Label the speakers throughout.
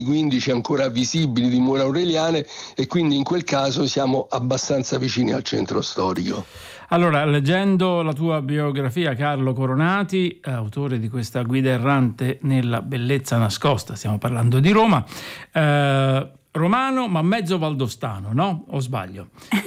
Speaker 1: 15 ancora visibili di mura aureliane, e quindi in quel caso siamo abbastanza vicini al centro storico.
Speaker 2: Allora, leggendo la tua biografia, Carlo Coronati, autore di questa guida errante nella bellezza nascosta, stiamo parlando di Roma, romano ma mezzo valdostano, no? O sbaglio?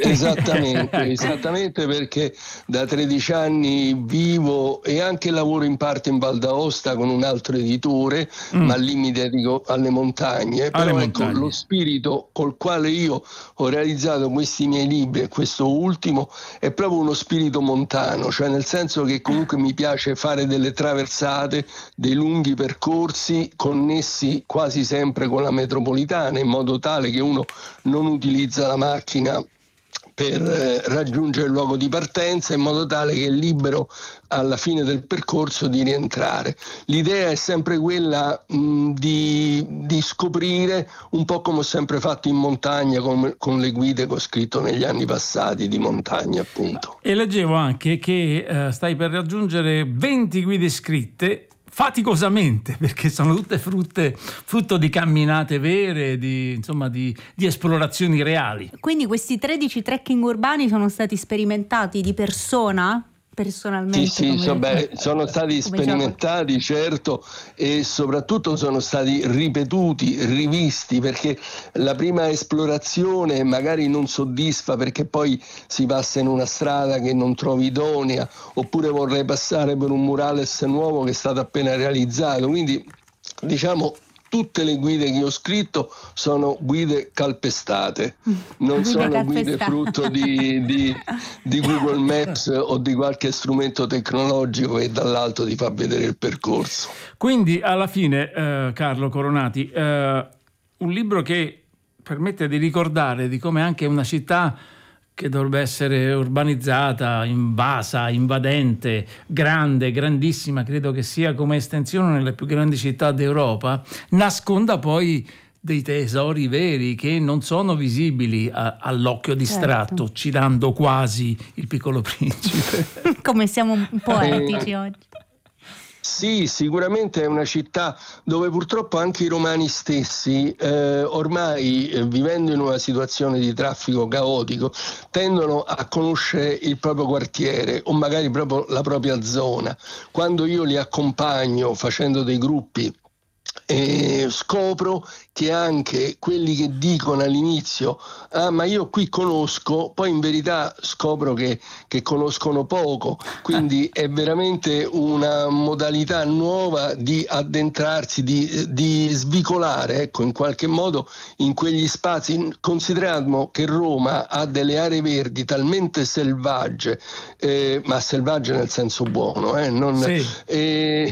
Speaker 1: Esattamente, perché da 13 anni vivo e anche lavoro in parte in Val d'Aosta con un altro editore, ma lì mi dedico alle montagne. Però ecco, lo spirito col quale io ho realizzato questi miei libri, e questo ultimo, è proprio uno spirito montano, cioè nel senso che comunque mi piace fare delle traversate, dei lunghi percorsi connessi quasi sempre con la metropolitana, in modo tale che uno non utilizza la macchina per raggiungere il luogo di partenza, in modo tale che è libero alla fine del percorso di rientrare. L'idea è sempre quella di scoprire, un po' come ho sempre fatto in montagna con le guide che ho scritto negli anni passati di montagna, appunto.
Speaker 2: E leggevo anche che stai per raggiungere 20 guide scritte faticosamente, perché sono tutte frutto di camminate vere, di esplorazioni reali.
Speaker 3: Quindi questi 13 trekking urbani sono stati sperimentati di persona? Personalmente?
Speaker 1: Sì, sono stati sperimentati, certo, e soprattutto sono stati ripetuti, rivisti, perché la prima esplorazione magari non soddisfa, perché poi si passa in una strada che non trovi idonea, oppure vorrei passare per un murales nuovo che è stato appena realizzato. Quindi diciamo tutte le guide che ho scritto sono guide calpestate, non sono guide frutto di Google Maps o di qualche strumento tecnologico che dall'alto ti fa vedere il percorso.
Speaker 2: Quindi alla fine, Carlo Coronati, un libro che permette di ricordare di come anche una città che dovrebbe essere urbanizzata, invasa, invadente, grande, grandissima, credo che sia come estensione nelle più grandi città d'Europa, nasconda poi dei tesori veri che non sono visibili all'occhio distratto, certo, citando quasi Il Piccolo Principe.
Speaker 3: Come siamo poetici oggi.
Speaker 1: Sì, sicuramente è una città dove purtroppo anche i romani stessi, ormai vivendo in una situazione di traffico caotico, tendono a conoscere il proprio quartiere o magari proprio la propria zona. Quando io li accompagno facendo dei gruppi, scopro che anche quelli che dicono all'inizio ma io qui conosco, poi in verità scopro che conoscono poco, quindi è veramente una modalità nuova di addentrarsi, di svicolare, ecco, in qualche modo in quegli spazi. Consideriamo che Roma ha delle aree verdi talmente selvagge, ma selvagge nel senso buono, che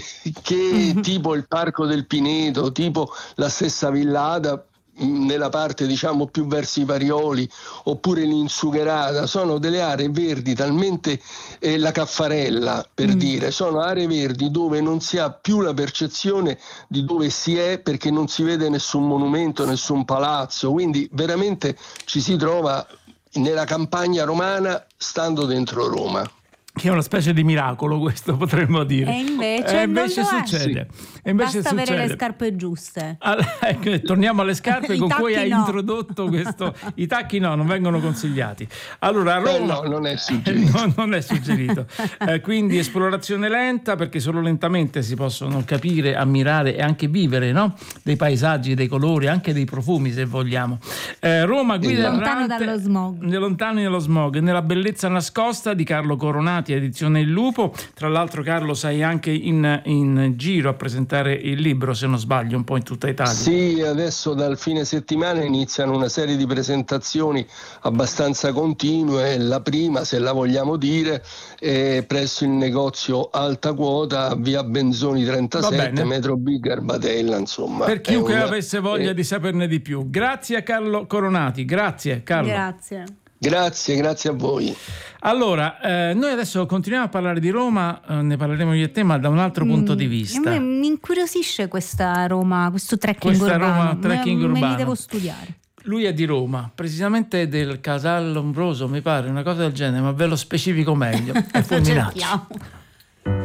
Speaker 1: tipo il Parco del Pineto, tipo la stessa Villa Ada nella parte diciamo più verso i Parioli, oppure l'Insugherata, sono delle aree verdi talmente, la Caffarella per dire, sono aree verdi dove non si ha più la percezione di dove si è, perché non si vede nessun monumento, nessun palazzo, quindi veramente ci si trova nella campagna romana stando dentro Roma.
Speaker 2: Che è una specie di miracolo, questo potremmo dire.
Speaker 3: E invece
Speaker 2: succede.
Speaker 3: Sì. Basta avere le scarpe giuste.
Speaker 2: Torniamo alle scarpe con cui hai introdotto questo. I tacchi non vengono consigliati. Allora, Roma
Speaker 1: non è suggerito.
Speaker 2: non è suggerito. Quindi esplorazione lenta, perché solo lentamente si possono capire, ammirare e anche vivere, no? Dei paesaggi, dei colori, anche dei profumi, se vogliamo. Roma, guida
Speaker 3: lontano dallo smog.
Speaker 2: Lontani dallo smog, nella bellezza nascosta di Carlo Coronati, edizione Il Lupo. Tra l'altro, Carlo, sei anche in giro a presentare il libro, se non sbaglio, un po' in tutta Italia.
Speaker 1: Sì, adesso dal fine settimana iniziano una serie di presentazioni abbastanza continue. La prima, se la vogliamo dire, è presso il negozio Alta Quota, via Benzoni 37, metro B Garbatella, insomma.
Speaker 2: Per chiunque avesse voglia di saperne di più. Grazie a Carlo Coronati. Grazie, Carlo.
Speaker 1: Grazie a voi.
Speaker 2: Allora, noi adesso continuiamo a parlare di Roma, ne parleremo io e te, ma da un altro punto di vista.
Speaker 3: A me mi incuriosisce questa Roma, questo trekking urbano. Me li devo studiare.
Speaker 2: Lui è di Roma, precisamente del Casal Lombroso, mi pare, una cosa del genere, ma ve lo specifico meglio. È Fulminacci.